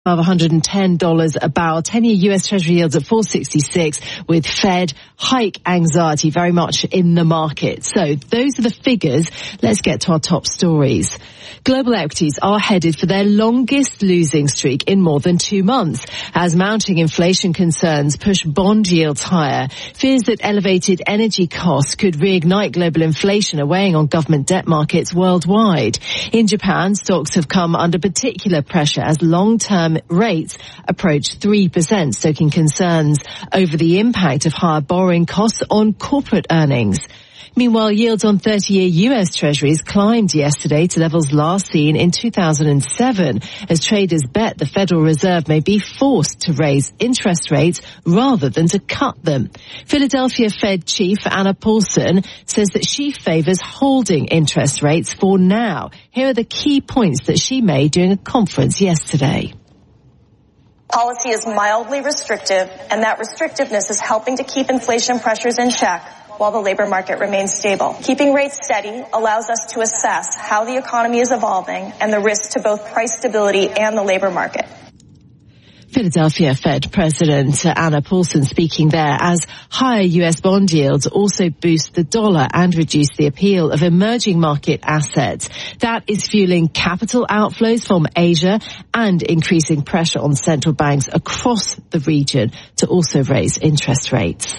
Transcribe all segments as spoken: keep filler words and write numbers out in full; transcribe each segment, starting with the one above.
of one hundred ten dollars a barrel. ten-year U S Treasury yields at four sixty-six, with Fed hike anxiety very much in the market. So those are the figures. Let's get to our top stories. Global equities are headed for their longest losing streak in more than two months as mounting inflation concerns push bond yields higher. Fears that elevated energy costs could reignite global inflation are weighing on government debt markets worldwide. In Japan, stocks have come under particular pressure as long-term rates approach three percent, stoking concerns over the impact of higher borrowing costs on corporate earnings. Meanwhile, yields on thirty-year U S Treasuries climbed yesterday to levels last seen in two thousand seven as traders bet the Federal Reserve may be forced to raise interest rates rather than to cut them. Philadelphia Fed Chief Anna Paulson says that she favors holding interest rates for now. Here are the key points that she made during a conference yesterday. Policy is mildly restrictive, and that restrictiveness is helping to keep inflation pressures in check while the labor market remains stable. Keeping rates steady allows us to assess how the economy is evolving and the risks to both price stability and the labor market. Philadelphia Fed President Anna Paulson speaking there as higher U S bond yields also boost the dollar and reduce the appeal of emerging market assets. That is fueling capital outflows from Asia and increasing pressure on central banks across the region to also raise interest rates.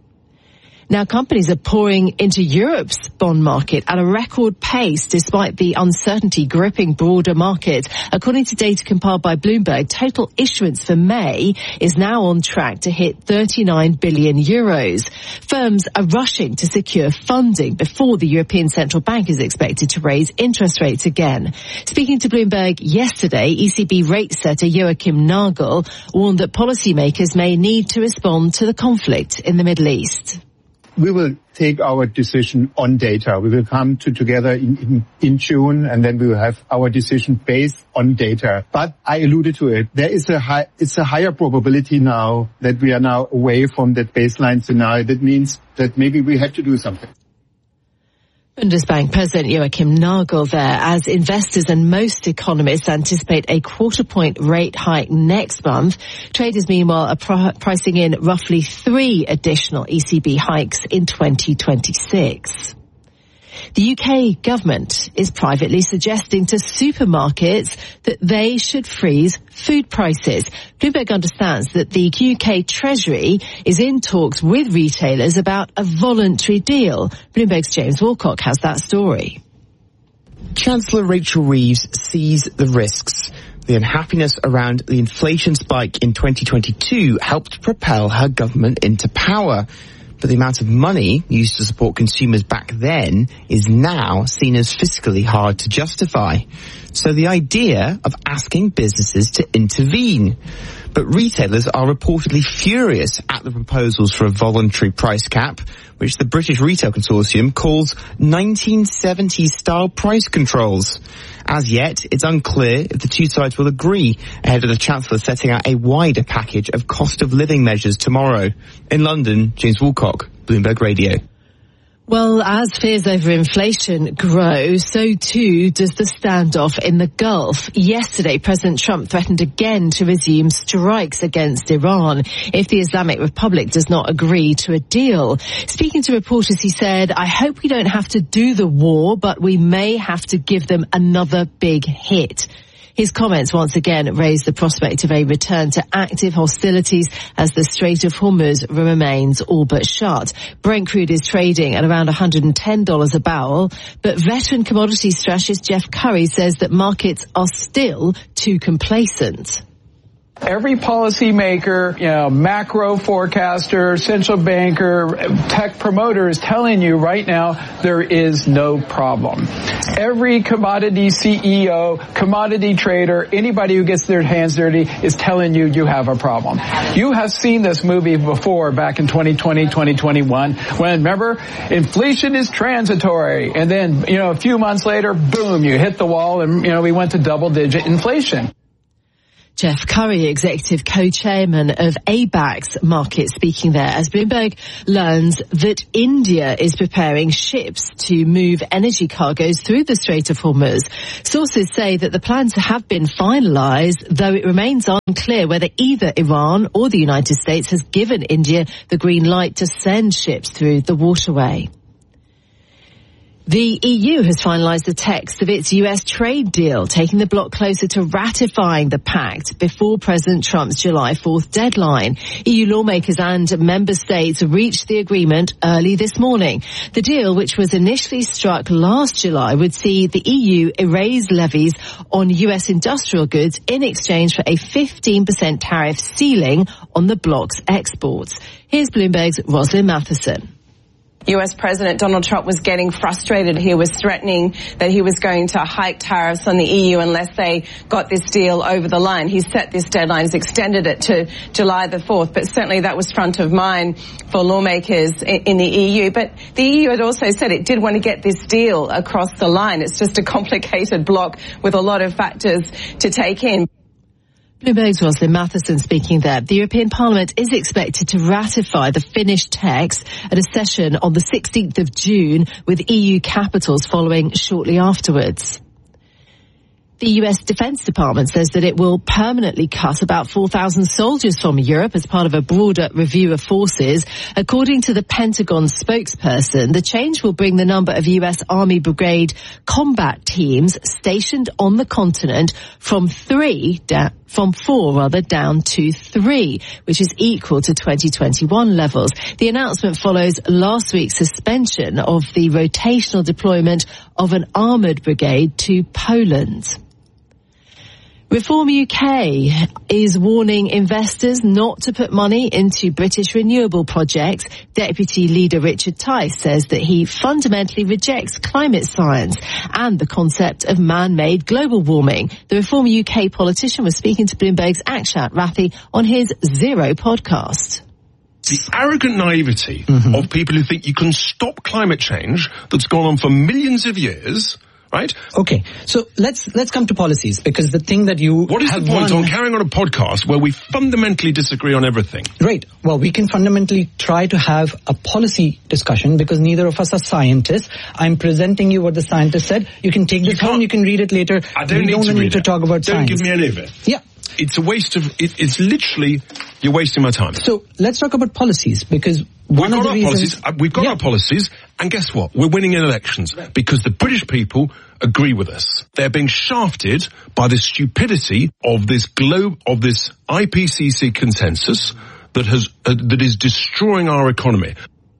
Now, companies are pouring into Europe's bond market at a record pace despite the uncertainty gripping broader markets. According to data compiled by Bloomberg, total issuance for May is now on track to hit thirty-nine billion euros. Firms are rushing to secure funding before the European Central Bank is expected to raise interest rates again. Speaking to Bloomberg yesterday, E C B rate setter Joachim Nagel warned that policymakers may need to respond to the conflict in the Middle East. We will take our decision on data. We will come to together in, in, in June, and then we will have our decision based on data. But I alluded to it. There is a high, it's a higher probability now that we are now away from that baseline scenario. That means that maybe we have to do something. Bundesbank President Joachim Nagel there as investors and most economists anticipate a quarter point rate hike next month. Traders, meanwhile, are pr- pricing in roughly three additional E C B hikes in twenty twenty-six. The U K government is privately suggesting to supermarkets that they should freeze food prices. Bloomberg understands that the U K Treasury is in talks with retailers about a voluntary deal. Bloomberg's James Wilcock has that story. Chancellor Rachel Reeves sees the risks. The unhappiness around the inflation spike in twenty twenty-two helped propel her government into power. But the amount of money used to support consumers back then is now seen as fiscally hard to justify. So the idea of asking businesses to intervene. But retailers are reportedly furious at the proposals for a voluntary price cap, which the British Retail Consortium calls nineteen seventies style price controls. As yet, it's unclear if the two sides will agree ahead of the Chancellor setting out a wider package of cost of living measures tomorrow. In London, James Woolcock, Bloomberg Radio. Well, as fears over inflation grow, so too does the standoff in the Gulf. Yesterday, President Trump threatened again to resume strikes against Iran if the Islamic Republic does not agree to a deal. Speaking to reporters, he said, "I hope we don't have to do the war, but we may have to give them another big hit." His comments once again raised the prospect of a return to active hostilities as the Strait of Hormuz remains all but shut. Brent crude is trading at around one hundred ten dollars a barrel, but veteran commodities strategist Jeff Curry says that markets are still too complacent. Every policymaker, you know, macro forecaster, central banker, tech promoter is telling you right now there is no problem. Every commodity C E O, commodity trader, anybody who gets their hands dirty is telling you you have a problem. You have seen this movie before back in twenty twenty, twenty twenty-one when, remember, inflation is transitory. And then, you know, a few months later, boom, you hit the wall and, you know, we went to double digit inflation. Jeff Curry, executive co-chairman of A BACS Market, speaking there as Bloomberg learns that India is preparing ships to move energy cargoes through the Strait of Hormuz. Sources say that the plans have been finalised, though it remains unclear whether either Iran or the United States has given India the green light to send ships through the waterway. The E U has finalised the text of its U S trade deal, taking the bloc closer to ratifying the pact before President Trump's July fourth deadline. E U lawmakers and member states reached the agreement early this morning. The deal, which was initially struck last July, would see the E U erase levies on U S industrial goods in exchange for a fifteen percent tariff ceiling on the bloc's exports. Here's Bloomberg's Roslyn Matheson. U S President Donald Trump was getting frustrated. He was threatening that he was going to hike tariffs on the E U unless they got this deal over the line. He set this deadline, he's extended it to July the fourth, but certainly that was front of mind for lawmakers in the E U. But the E U had also said it did want to get this deal across the line. It's just a complicated block with a lot of factors to take in. Bloomberg's Roslyn Matheson speaking there. The European Parliament is expected to ratify the finished text at a session on the sixteenth of June, with E U capitals following shortly afterwards. The U S Defense Department says that it will permanently cut about four thousand soldiers from Europe as part of a broader review of forces. According to the Pentagon spokesperson, the change will bring the number of U S Army Brigade combat teams stationed on the continent from three down, from four rather down to three, which is equal to twenty twenty-one levels. The announcement follows last week's suspension of the rotational deployment of an armoured brigade to Poland. Reform U K is warning investors not to put money into British renewable projects. Deputy Leader Richard Tice says that he fundamentally rejects climate science and the concept of man-made global warming. The Reform U K politician was speaking to Bloomberg's Akshat Rathi on his Zero podcast. The arrogant naivety mm-hmm. of people who think you can stop climate change that's gone on for millions of years. Right? Okay, so let's let's come to policies, because the thing that you What is have the point won... on carrying on a podcast where we fundamentally disagree on everything? Right. Well, we can fundamentally try to have a policy discussion, because neither of us are scientists. I'm presenting you what the scientist said. You can take this home, you can read it later. I don't we need don't to need read to it. talk about don't science. Don't give me any of it. Yeah. It's a waste of, it, it's literally, you're wasting my time. So let's talk about policies, because one we've of got the our reasons... policies, we've got yeah. our policies, and guess what? We're winning in elections because the British people agree with us. They're being shafted by the stupidity of this globe, of this I P C C consensus that has, uh, that is destroying our economy.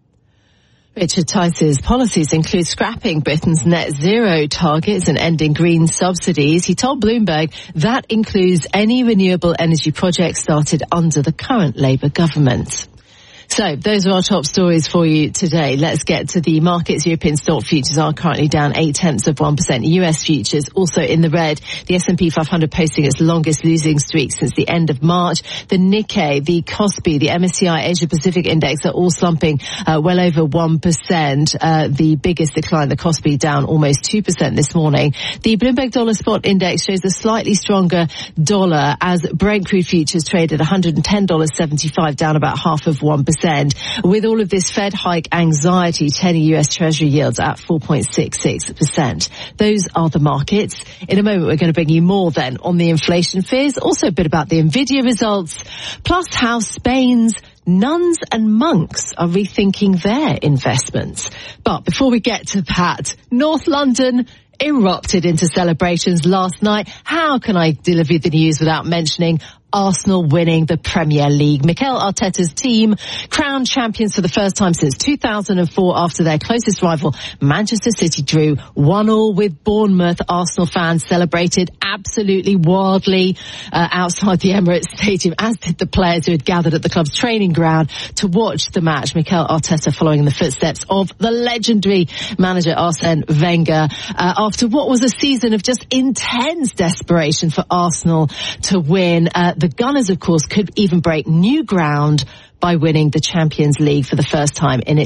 Richard Tice's policies include scrapping Britain's net zero targets and ending green subsidies. He told Bloomberg that includes any renewable energy projects started under the current Labour government. So those are our top stories for you today. Let's get to the markets. European stock futures are currently down eight tenths of one percent. U S futures also in the red. The S and P five hundred posting its longest losing streak since the end of March. The Nikkei, the Kospi, the M S C I Asia Pacific Index are all slumping uh, well over one percent. Uh, the biggest decline, the Kospi, down almost two percent this morning. The Bloomberg Dollar Spot Index shows a slightly stronger dollar as Brent crude futures trade at one hundred ten dollars seventy-five, down about half of one percent. With all of this Fed hike anxiety, ten U S Treasury yields at four point six six percent. Those are the markets. In a moment, we're going to bring you more then on the inflation fears, also a bit about the Nvidia results, plus how Spain's nuns and monks are rethinking their investments. But before we get to that, North London erupted into celebrations last night. How can I deliver the news without mentioning Arsenal winning the Premier League? Mikel Arteta's team crowned champions for the first time since two thousand four after their closest rival Manchester City drew one all with Bournemouth. Arsenal fans celebrated absolutely wildly uh, outside the Emirates Stadium, as did the players who had gathered at the club's training ground to watch the match. Mikel Arteta following in the footsteps of the legendary manager Arsene Wenger uh, after what was a season of just intense desperation for Arsenal to win. Uh, The Gunners, of course, could even break new ground by winning the Champions League for the first time in its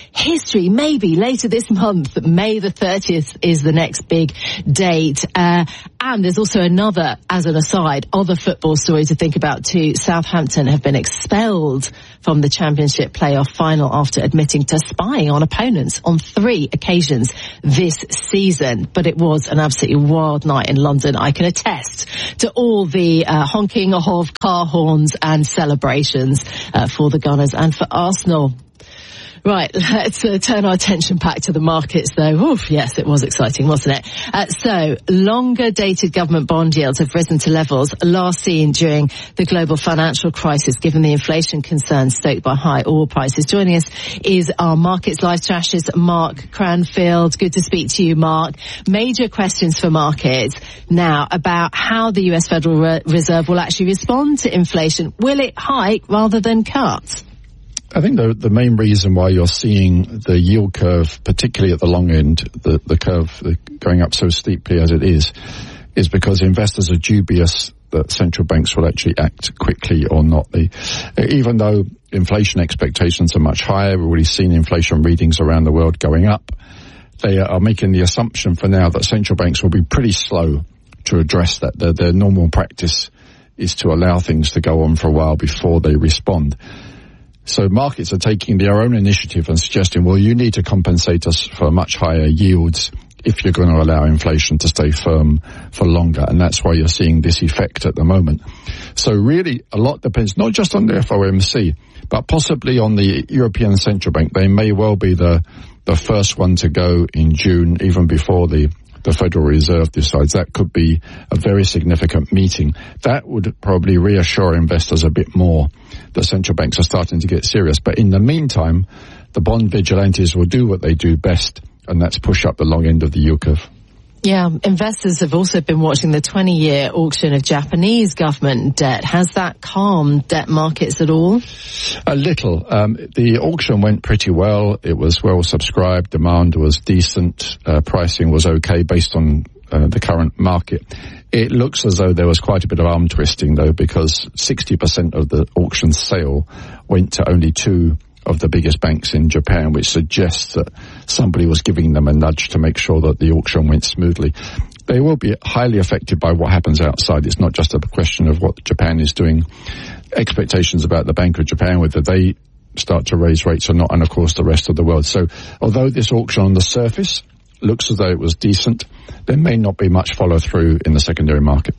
history. Maybe later this month, May the thirtieth is the next big date. Uh, and there's also another, as an aside, other football story to think about too. Southampton have been expelled from the Championship playoff final after admitting to spying on opponents on three occasions this season. But it was an absolutely wild night in London. I can attest to all the uh, honking of car horns and celebrations uh, for the Gunners and for Arsenal. Right, let's uh, turn our attention back to the markets though. Oof, yes, it was exciting, wasn't it? Uh, so, longer dated government bond yields have risen to levels last seen during the global financial crisis, given the inflation concerns stoked by high oil prices. Joining us is our Markets Live strategist, Mark Cranfield. Good to speak to you, Mark. Major questions for markets now about how the U S Federal Re- Reserve will actually respond to inflation. Will it hike rather than cut? I think the, the main reason why you're seeing the yield curve, particularly at the long end, the, the curve going up so steeply as it is, is because investors are dubious that central banks will actually act quickly or not. They, even though inflation expectations are much higher, we've already seen inflation readings around the world going up, they are making the assumption for now that central banks will be pretty slow to address that. Their, their normal practice is to allow things to go on for a while before they respond. So markets are taking their own initiative and suggesting, well, you need to compensate us for much higher yields if you're going to allow inflation to stay firm for longer. And that's why you're seeing this effect at the moment. So really, a lot depends not just on the F O M C, but possibly on the European Central Bank. They may well be the, the first one to go in June, even before the the Federal Reserve decides. That could be a very significant meeting. That would probably reassure investors a bit more that central banks are starting to get serious. But in the meantime, the bond vigilantes will do what they do best, and that's push up the long end of the yield curve. Yeah, investors have also been watching the twenty-year auction of Japanese government debt. Has that calmed debt markets at all? A little. Um, the auction went pretty well. It was well subscribed. Demand was decent. Uh, pricing was okay based on uh, the current market. It looks as though there was quite a bit of arm twisting, though, because sixty percent of the auction sale went to only two of the biggest banks in Japan, which suggests that somebody was giving them a nudge to make sure that the auction went smoothly. They will be highly affected by what happens outside. It's not just a question of what Japan is doing. Expectations about the Bank of Japan, whether they start to raise rates or not, and of course the rest of the world. So although this auction on the surface looks as though it was decent, there may not be much follow through in the secondary market.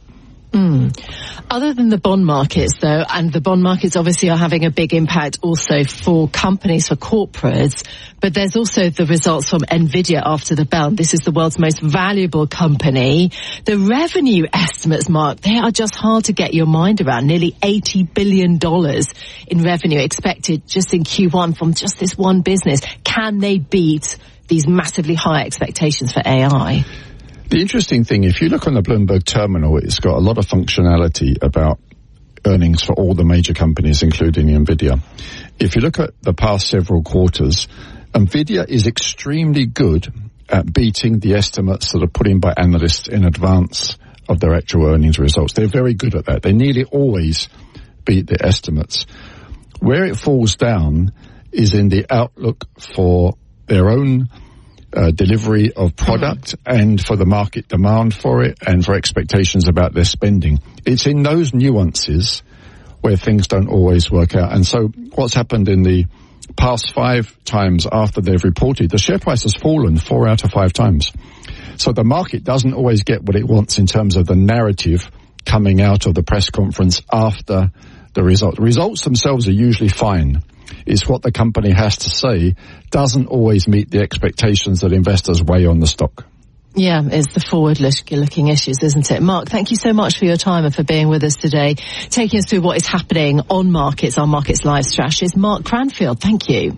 Mm. Other than the bond markets, though, and the bond markets obviously are having a big impact also for companies, for corporates, but there's also the results from Nvidia after the bell. This is the world's most valuable company. The revenue estimates, Mark, they are just hard to get your mind around. Nearly eighty billion dollars in revenue expected just in Q one from just this one business. Can they beat these massively high expectations for A I? The interesting thing, if you look on the Bloomberg terminal, it's got a lot of functionality about earnings for all the major companies, including Nvidia. If you look at the past several quarters, Nvidia is extremely good at beating the estimates that are put in by analysts in advance of their actual earnings results. They're very good at that. They nearly always beat the estimates. Where it falls down is in the outlook for their own Uh, delivery of product and for the market demand for it and for expectations about their spending. It's in those nuances where things don't always work out. And so what's happened in the past five times after they've reported, the share price has fallen four out of five times. So the market doesn't always get what it wants in terms of the narrative coming out of the press conference after the result. The results themselves are usually fine. It's what the company has to say doesn't always meet the expectations that investors weigh on the stock. Yeah, it's the forward-looking issues, isn't it? Mark, thank you so much for your time and for being with us today, taking us through what is happening on markets, our Markets Live strategist, Mark Cranfield. Thank you.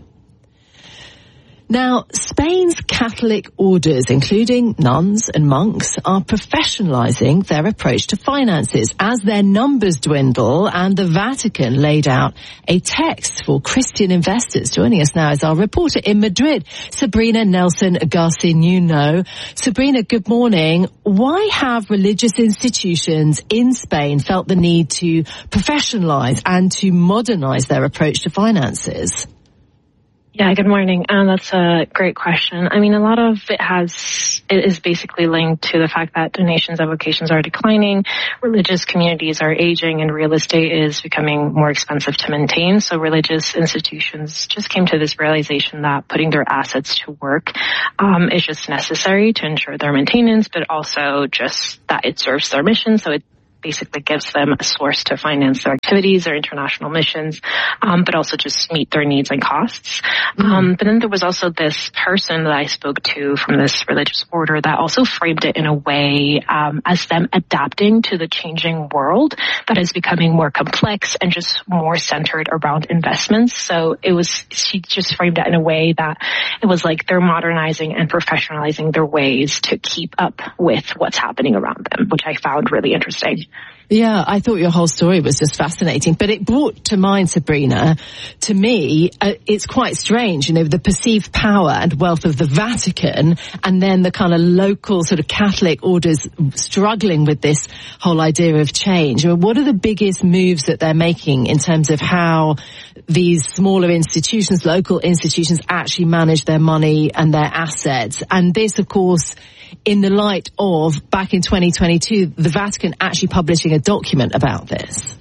Now, Spain's Catholic orders, including nuns and monks, are professionalizing their approach to finances as their numbers dwindle, and the Vatican laid out a text for Christian investors. Joining us now is our reporter in Madrid, Sabrina Nelson Garcinuno. Sabrina, good morning. Why have religious institutions in Spain felt the need to professionalize and to modernize their approach to finances? Yeah, good morning. Um, that's a great question. I mean, a lot of it has, it is basically linked to the fact that donations, avocations are declining, religious communities are aging, and real estate is becoming more expensive to maintain. So religious institutions just came to this realization that putting their assets to work um, is just necessary to ensure their maintenance, but also just that it serves their mission. So it basically gives them a source to finance their activities, their international missions, um, but also just meet their needs and costs. Mm. Um, but then there was also this person that I spoke to from this religious order that also framed it in a way um, as them adapting to the changing world that is becoming more complex and just more centered around investments. So it was, she just framed it in a way that it was like they're modernizing and professionalizing their ways to keep up with what's happening around them, which I found really interesting. Yeah, I thought your whole story was just fascinating, but it brought to mind, Sabrina, to me, uh, it's quite strange, you know, the perceived power and wealth of the Vatican and then the kind of local sort of Catholic orders struggling with this whole idea of change. I mean, what are the biggest moves that they're making in terms of how these smaller institutions, local institutions actually manage their money and their assets? And this, of course, in the light of, back in twenty twenty-two, the Vatican actually publishing a document about this.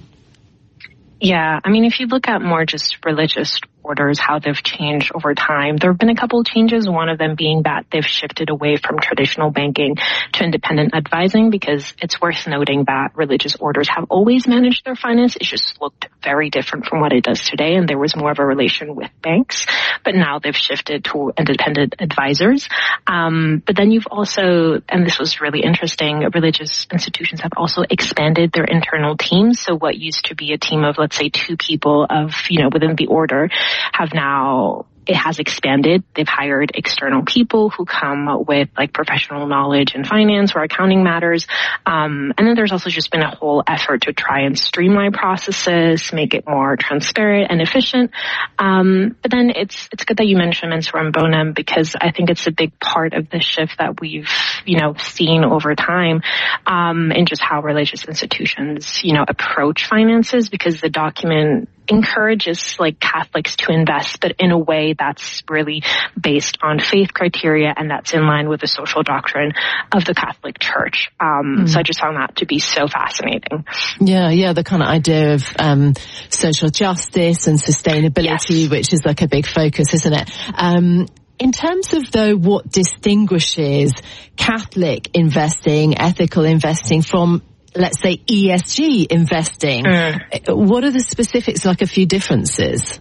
Yeah, I mean, if you look at more just religious orders, how they've changed over time, there have been a couple of changes, one of them being that they've shifted away from traditional banking to independent advising, because it's worth noting that religious orders have always managed their finance. It just looked very different from what it does today, and there was more of a relation with banks. But now they've shifted to independent advisors. Um, but then you've also, and this was really interesting, religious institutions have also expanded their internal teams. So what used to be a team of, let's say, two people of, you know, within the order have now, it has expanded. They've hired external people who come with like professional knowledge in finance or accounting matters. Um, and then there's also just been a whole effort to try and streamline processes, make it more transparent and efficient. Um, but then it's, it's good that you mentioned Mensuram Bonum, because I think it's a big part of the shift that we've, you know, seen over time, um, in just how religious institutions, you know, approach finances, because the document encourages like Catholics to invest, but in a way that's really based on faith criteria, and that's in line with the social doctrine of the Catholic Church. Um, mm. So I just found that to be so fascinating. Yeah, yeah, the kind of idea of um, social justice and sustainability, yes, which is like a big focus, isn't it? Um, In terms of, though, what distinguishes Catholic investing, ethical investing from, let's say, E S G investing, mm. what are the specifics, like a few differences?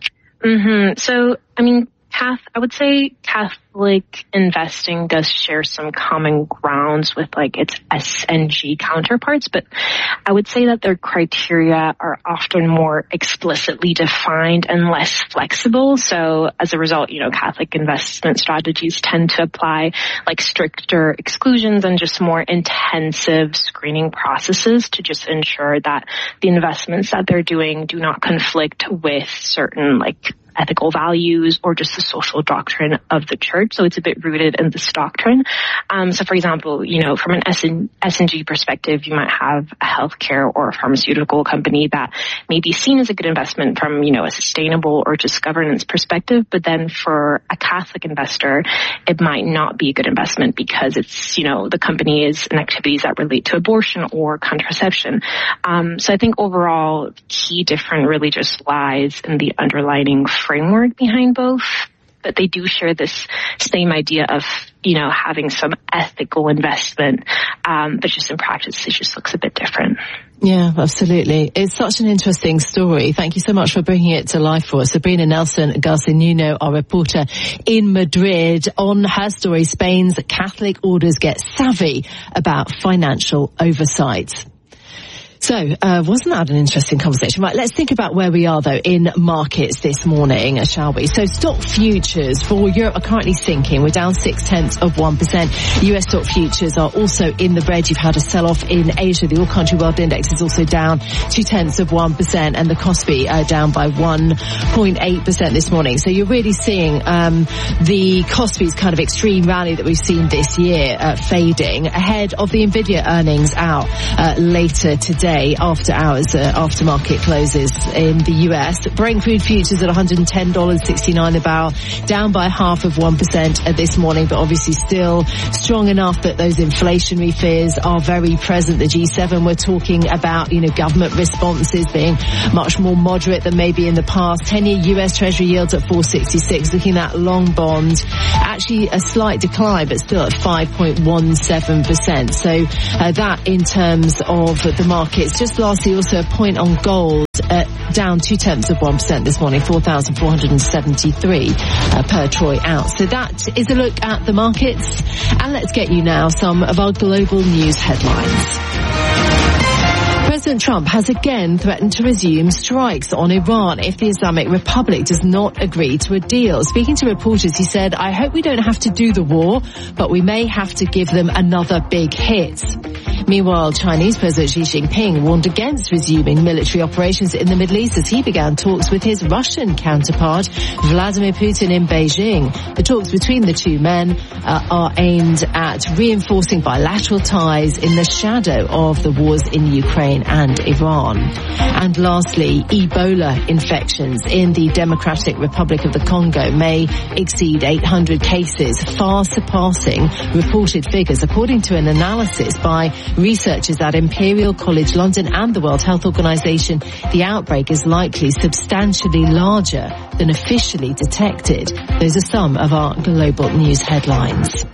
Mm-hmm. So, I mean, Cath- I would say Catholic investing does share some common grounds with like its S N G counterparts, but I would say that their criteria are often more explicitly defined and less flexible. So as a result, you know, Catholic investment strategies tend to apply like stricter exclusions and just more intensive screening processes to just ensure that the investments that they're doing do not conflict with certain like ethical values or just the social doctrine of the church. So it's a bit rooted in this doctrine. Um, so for example, you know, from an S and G perspective, you might have a healthcare or a pharmaceutical company that may be seen as a good investment from, you know, a sustainable or just governance perspective. But then for a Catholic investor, it might not be a good investment because it's, you know, the company is in activities that relate to abortion or contraception. Um, so I think overall, key different really just lies in the underlining framework behind both, but they do share this same idea of, you know, having some ethical investment, um, but just in practice, it just looks a bit different. Yeah, absolutely. It's such an interesting story. Thank you so much for bringing it to life for us. Sabrina Nelson Garcia Nuno, our reporter in Madrid, on her story, Spain's Catholic orders get savvy about financial oversight. So, uh, wasn't that an interesting conversation? Right, let's think about where we are, though, in markets this morning, shall we? So, stock futures for Europe are currently sinking. We're down six-tenths of one percent. U S stock futures are also in the red. You've had a sell-off in Asia. The All-Country World Index is also down two-tenths of one percent, and the Kospi uh, down by one point eight percent this morning. So, you're really seeing um, the Kospi's kind of extreme rally that we've seen this year uh, fading ahead of the Nvidia earnings out uh, later today. day after hours, uh, after market closes in the U S. Brent crude futures at one hundred ten dollars and sixty-nine cents a barrel, down by half of one percent this morning, but obviously still strong enough that those inflationary fears are very present. The G seven were talking about, you know, government responses being much more moderate than maybe in the past. ten-year U S Treasury yields at four sixty-six, looking at long bond, actually a slight decline, but still at five point one seven percent. So uh, that in terms of the markets. Just lastly, also a point on gold, uh, down two tenths of one percent this morning, four thousand four hundred seventy-three uh, per troy ounce. So that is a look at the markets. And let's get you now some of our global news headlines. President Trump has again threatened to resume strikes on Iran if the Islamic Republic does not agree to a deal. Speaking to reporters, he said, "I hope we don't have to do the war, but we may have to give them another big hit." Meanwhile, Chinese President Xi Jinping warned against resuming military operations in the Middle East as he began talks with his Russian counterpart, Vladimir Putin, in Beijing. The talks between the two men uh, are aimed at reinforcing bilateral ties in the shadow of the wars in Ukraine and Iran. And lastly, Ebola infections in the Democratic Republic of the Congo may exceed eight hundred cases, far surpassing reported figures, according to an analysis by researchers at Imperial College London and the World Health Organization. The outbreak is likely substantially larger than officially detected. Those are some of our global news headlines.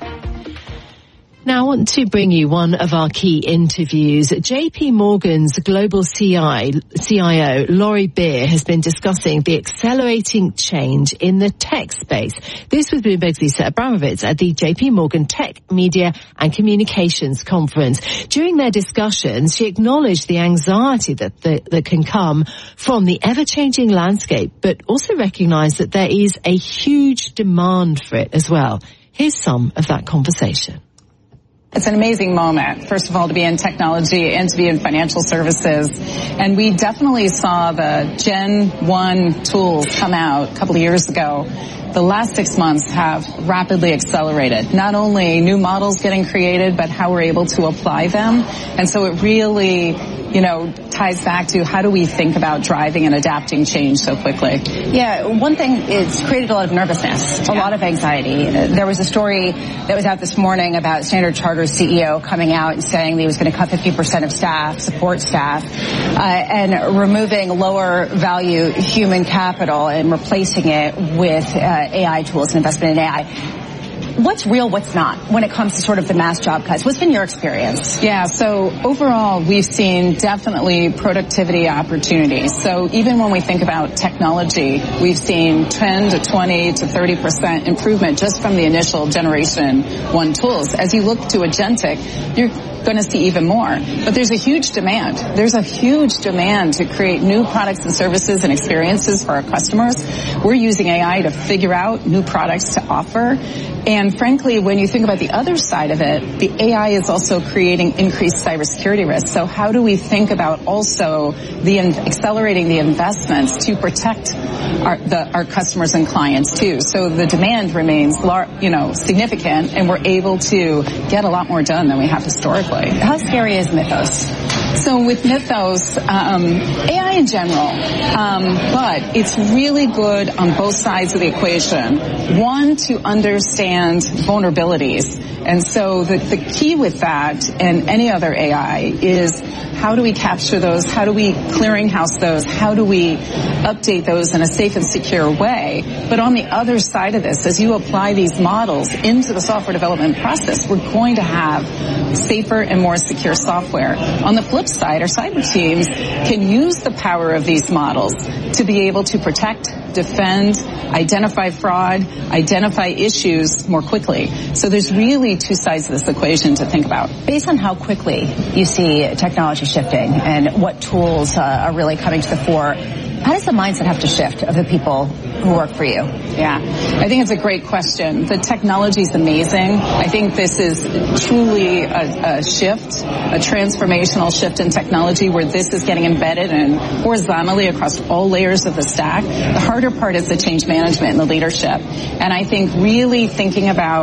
Now I want to bring you one of our key interviews. J P Morgan's global C I, C I O, Laurie Beer, has been discussing the accelerating change in the tech space. This was Bloomberg's Lisa Abramovitz at the J P Morgan Tech, Media and Communications Conference. During their discussions, she acknowledged the anxiety that, the, that can come from the ever-changing landscape, but also recognized that there is a huge demand for it as well. Here's some of that conversation. It's an amazing moment, first of all, to be in technology and to be in financial services. And we definitely saw the Gen one tools come out a couple of years ago. The last six months have rapidly accelerated. Not only new models getting created, but how we're able to apply them. And so it really, you know, ties back to how do we think about driving and adapting change so quickly? Yeah, one thing, it's created a lot of nervousness, a yeah. lot of anxiety. There was a story that was out this morning about Standard Charter's C E O coming out and saying that he was going to cut fifty percent of staff, support staff, uh, and removing lower value human capital and replacing it with uh, A I tools and investment in A I. What's real, what's not, when it comes to sort of the mass job cuts? What's been your experience? Yeah, so overall, we've seen definitely productivity opportunities. So even when we think about technology, we've seen ten to twenty to thirty percent improvement just from the initial generation one tools. As you look to agentic, you're going to see even more. But there's a huge demand. There's a huge demand to create new products and services and experiences for our customers. We're using A I to figure out new products to offer. And frankly, when you think about the other side of it, the A I is also creating increased cybersecurity risks. So how do we think about also the accelerating the investments to protect our, the, our customers and clients too? So the demand remains, you know, significant, and we're able to get a lot more done than we have historically. How scary is Mythos? So with Mythos, um, A I in general, um, but it's really good on both sides of the equation. One, to understand vulnerabilities. And so the, the key with that and any other A I is how do we capture those? How do we clearinghouse those? How do we update those in a safe and secure way? But on the other side of this, as you apply these models into the software development process, we're going to have safer and more secure software. On the flip side, our cyber teams can use the power of these models to be able to protect, defend, identify fraud, identify issues more quickly. So there's really two sides of this equation to think about. Based on how quickly you see technology shifting and what tools uh, are really coming to the fore, how does the mindset have to shift of the people who work for you? Yeah, I think it's a great question. The technology is amazing. I think this is truly a, a shift, a transformational shift in technology where this is getting embedded and horizontally across all layers of the stack. The harder part is the change management and the leadership. And I think really thinking about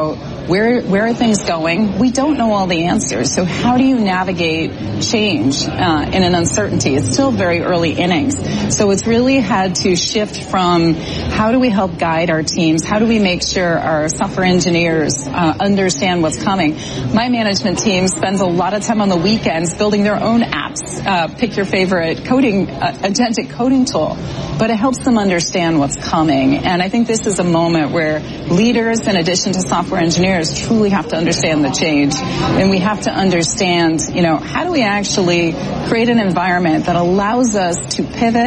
Where, where are things going? We don't know all the answers. So how do you navigate change uh, in an uncertainty? It's still very early innings. So it's really had to shift from how do we help guide our teams? How do we make sure our software engineers uh, understand what's coming? My management team spends a lot of time on the weekends building their own apps. Uh, pick your favorite coding, uh, agentic coding tool. But it helps them understand what's coming. And I think this is a moment where leaders, in addition to software engineers, truly have to understand the change. And we have to understand, you know, how do we actually create an environment that allows us to pivot